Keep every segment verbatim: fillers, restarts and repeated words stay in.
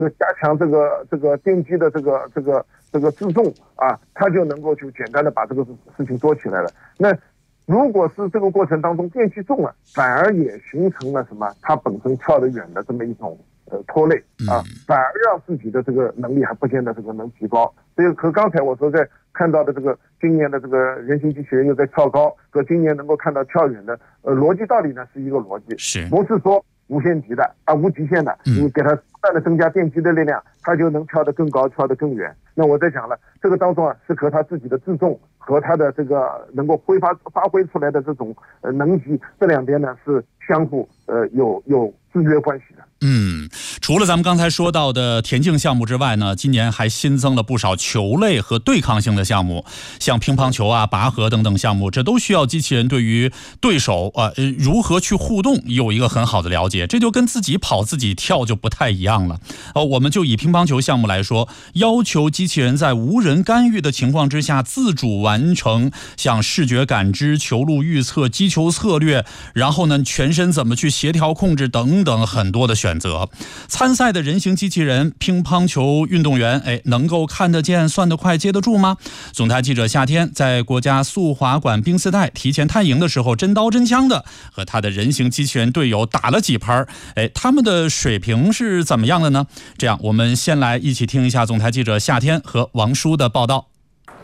就加强这个这个电机的这个这个这个自重啊，它就能够就简单的把这个事情做起来了。那如果是这个过程当中电机重了，反而也形成了什么？它本身跳得远的这么一种呃拖累啊，反而让自己的这个能力还不见得这个能提高。所以和刚才我说在看到的这个今年的这个人形机器人又在跳高，和今年能够看到跳远的呃逻辑道理呢是一个逻辑， 是不是说无限极的啊无极限的？你给它不断的增加电机的力量，它就能跳得更高，跳得更远。那我在讲了，这个当中啊是和它自己的自重和它的这个能够挥发发挥出来的这种呃能级这两边呢是相互呃有有制约关系的。 嗯，除了咱们刚才说到的田径项目之外呢，今年还新增了不少球类和对抗性的项目，像乒乓球啊、拔河等等项目，这都需要机器人对于对手呃如何去互动有一个很好的了解，这就跟自己跑自己跳就不太一样了。呃，我们就以乒乓球项目来说，要求机器人在无人干预的情况之下自主完成像视觉感知、球路预测、击球策略，然后呢全身怎么去协调控制等等很多的选择。参赛的人形机器人乒乓球运动员，哎，能够看得见、算得快、接得住吗？总台记者夏天在国家速滑馆冰丝带提前探营的时候，真刀真枪的和他的人形机器人队友打了几盘，哎，他们的水平是怎么样的呢？这样，我们先来一起听一下总台记者夏天和王叔的报道。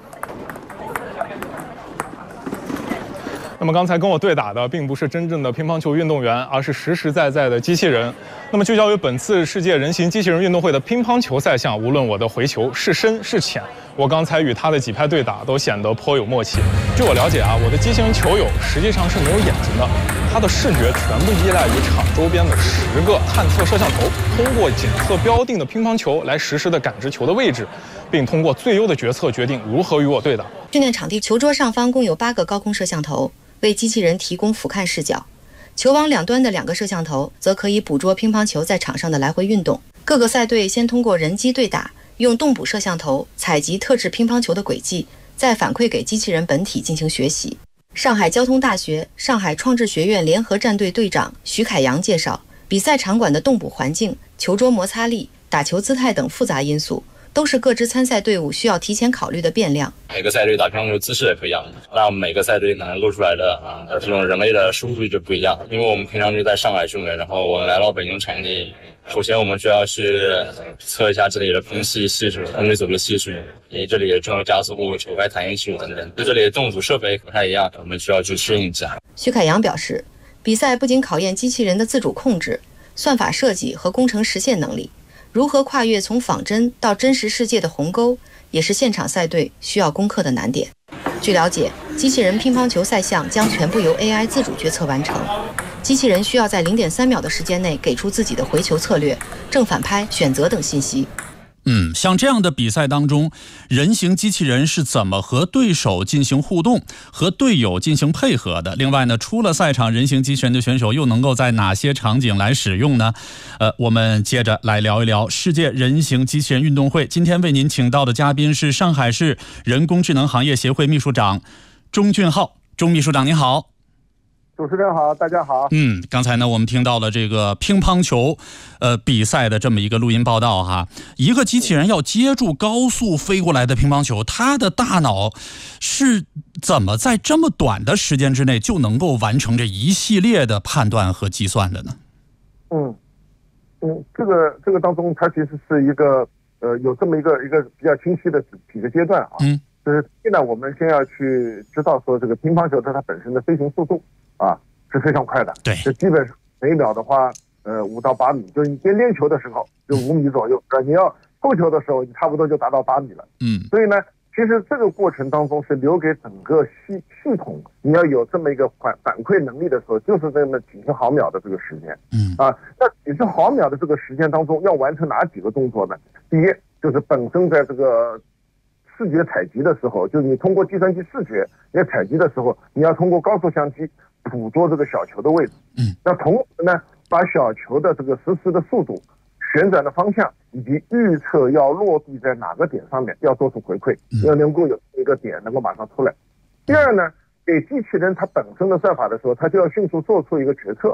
那么刚才跟我对打的并不是真正的乒乓球运动员，而是实实在在的机器人。那么聚焦于本次世界人形机器人运动会的乒乓球赛项，无论我的回球是深是浅，我刚才与他的几拍对打都显得颇有默契。据我了解啊，我的机器人球友实际上是没有眼睛的，他的视觉全部依赖于场周边的十个探测摄像头，通过检测标定的乒乓球来实时的感知球的位置，并通过最优的决策决定如何与我对打。 训练场地球桌上方共有八个高空摄像头，为机器人提供俯瞰视角。球网两端的两个摄像头则可以捕捉乒乓球在场上的来回运动。各个赛队先通过人机对打，用动捕摄像头采集特制乒乓球的轨迹，再反馈给机器人本体进行学习。上海交通大学上海创智学院联合战队队长徐凯阳介绍，比赛场馆的动捕环境、球桌摩擦力、打球姿态等复杂因素，都是各支参赛队伍需要提前考虑的变量。 每个赛队打乒乓球姿势也不一样，那每个赛队可能露出来的啊这种人类的数据就不一样。因为我们平常就在上海训练，然后我们来到北京场地，首先我们需要去测一下这里的空气系数、空气阻力系数，以及这里的重力加速度、球拍弹性系数等等。这里的动组设备不太一样，我们需要去适应一下。 徐凯阳表示，比赛不仅考验机器人的自主控制、算法设计和工程实现能力，如何跨越从仿真到真实世界的鸿沟，也是现场赛队需要攻克的难点。据了解，机器人乒乓球赛项将全部由 A I 自主决策完成，机器人需要在 零点三秒的时间内给出自己的回球策略、正反拍、选择等信息。 嗯，像这样的比赛当中，人形机器人是怎么和对手进行互动、和队友进行配合的？另外呢，出了赛场，人形机器人的选手又能够在哪些场景来使用呢？呃，我们接着来聊一聊世界人形机器人运动会。今天为您请到的嘉宾是上海市人工智能行业协会秘书长钟俊浩，钟秘书长您好。 主持人好，大家好。 嗯，刚才呢，我们听到了这个乒乓球，呃，比赛的这么一个录音报道哈。一个机器人要接住高速飞过来的乒乓球，它的大脑是怎么在这么短的时间之内就能够完成这一系列的判断和计算的呢？ 嗯嗯，这个这个当中，它其实是一个呃，有这么一个一个比较清晰的几个阶段啊。嗯。就是现在我们先要去知道说，这个乒乓球它它本身的飞行速度啊是非常快的， 对， 就基本上每秒的话，呃五到八米，就是你先练球的时候就五米左右，呃、嗯、你要扣球的时候，你差不多就达到八米了，嗯，所以呢，其实这个过程当中是留给整个系系统，你要有这么一个反反馈能力的时候，就是这么几十毫秒的这个时间，嗯啊，那几十毫秒的这个时间当中要完成哪几个动作呢？第一就是本身在这个视觉采集的时候，就是你通过计算机视觉来采集的时候，你要通过高速相机捕捉这个小球的位置。嗯，那同时呢，把小球的这个实时的速度、旋转的方向以及预测要落地在哪个点上面，要做出回馈，要能够有一个点能够马上出来。第二呢，给机器人它本身的算法的时候，它就要迅速做出一个决策。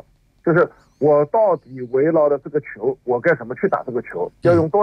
就是我到底围绕着这个球，我该怎么去打这个球，要用多